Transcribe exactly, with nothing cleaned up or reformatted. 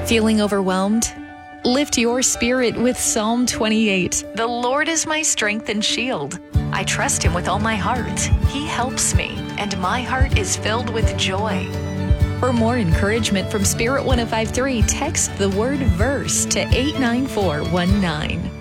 Feeling overwhelmed? Lift your spirit with Psalm twenty-eight. The Lord is my strength and shield. I trust him with all my heart. He helps me, and my heart is filled with joy. For more encouragement from Spirit one oh five point three, text the word verse to eight nine four one nine.